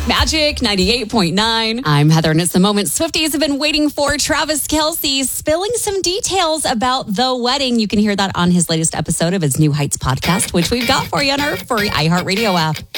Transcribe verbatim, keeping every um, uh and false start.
Magic ninety-eight point nine. I'm Heather, and it's the moment Swifties have been waiting for. Travis Kelce spilling some details about the wedding. You can hear that on his latest episode of his New Heights podcast, which we've got for you on our free iHeartRadio app.